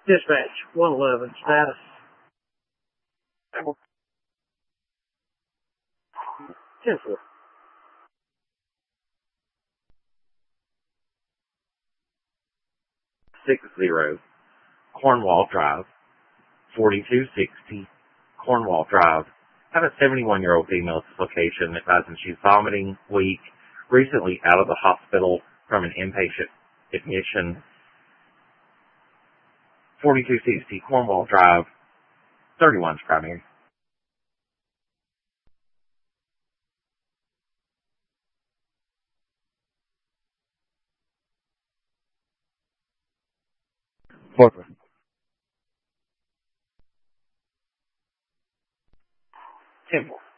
Dispatch 111, status. 10-4. Cornwall Drive, 4260 Cornwall Drive. Have a 71-year-old female at this location advising she's vomiting, weak, recently out of the hospital from an inpatient admission. 4260 Cornwall Drive, 31's primary. Corporal. 10-4.